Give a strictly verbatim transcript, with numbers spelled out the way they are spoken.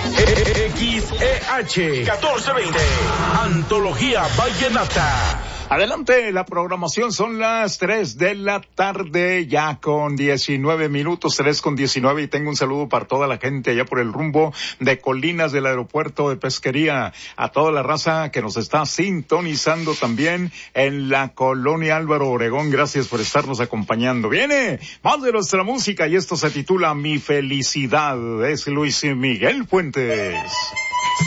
X E H catorce veinte, Antología Vallenata. Adelante, la programación son las tres de la tarde, ya con diecinueve minutos, tres con diecinueve, y tengo un saludo para toda la gente allá por el rumbo de Colinas del aeropuerto de Pesquería, a toda la raza que nos está sintonizando también en la colonia Álvaro Obregón. Gracias por estarnos acompañando. Viene más de nuestra música y esto se titula Mi Felicidad. Es Luis Miguel Fuentes.